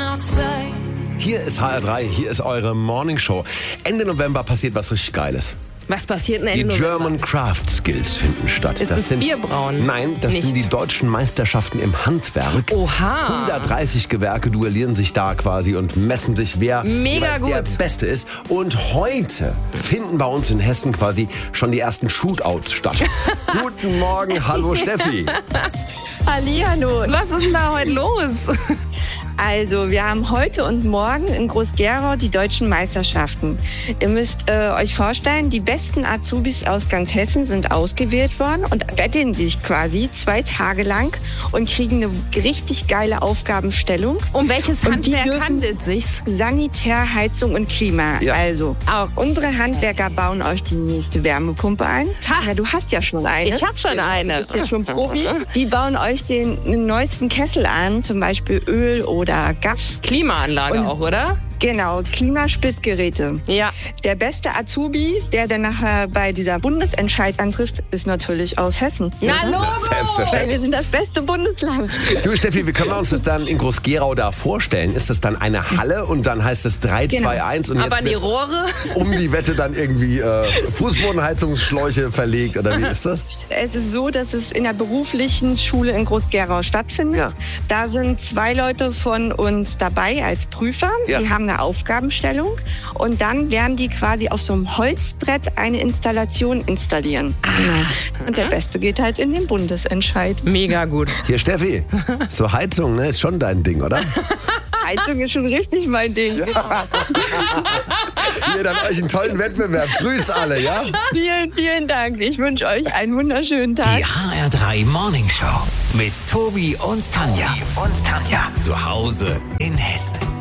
Hier ist HR3, hier ist eure Morningshow. Ende November passiert was richtig Geiles. Was passiert denn Die Ende November? German Craft Skills finden statt. Ist das Bierbrauen? Nein, das Nicht. sind die deutschen Meisterschaften im Handwerk. Oha. 130 Gewerke duellieren sich da quasi und messen sich, wer Mega jeweils der gut. Beste ist. Und heute finden bei uns in Hessen quasi schon die ersten Shootouts statt. Guten Morgen, hallo Steffi. Hallihallo. Was ist denn da heute los? Also, wir haben heute und morgen in Groß-Gerau die deutschen Meisterschaften. Ihr müsst euch vorstellen, die besten Azubis aus ganz Hessen sind ausgewählt worden und betteln sich quasi 2 Tage lang und kriegen eine richtig geile Aufgabenstellung. Um welches Und die Handwerk dürfen- handelt sich's? Sanitär, Heizung und Klima. Ja. Also, Auch. unsere Handwerker bauen euch die nächste Wärmepumpe ein. Ja, du hast ja schon eine. Ich habe schon eine. Du bist ja schon Profi. Die bauen euch den neuesten Kessel an, zum Beispiel Öl oder Gas. Klimaanlage Und- auch, oder? Genau, Klimasplittgeräte. Ja. Der beste Azubi, der dann nachher bei dieser Bundesentscheid antrifft, ist natürlich aus Hessen. Na, Logo! Selbstverständlich. Weil wir sind das beste Bundesland. Du Steffi, wie können wir uns das dann in Groß-Gerau da vorstellen? Ist das dann eine Halle und dann heißt es 3, 2, 1 und jetzt Aber die wird Rohre? um die Wette dann irgendwie Fußbodenheizungsschläuche verlegt oder wie ist das? Es ist so, dass es in der beruflichen Schule in Groß-Gerau stattfindet. Ja. Da sind 2 Leute von uns dabei als Prüfer. Ja. Die haben eine Aufgabenstellung und dann werden die quasi auf so einem Holzbrett eine Installation installieren. Und der Beste geht halt in den Bundesentscheid. Mega gut. Hier Steffi, so Heizung, ne, ist schon dein Ding, oder? Heizung ist schon richtig mein Ding. Hier dann euch einen tollen Wettbewerb. Grüß alle, ja? Vielen, vielen Dank. Ich wünsche euch einen wunderschönen Tag. Die HR3 Morning Show mit Tobi und Tanja. Zu Hause in Hessen.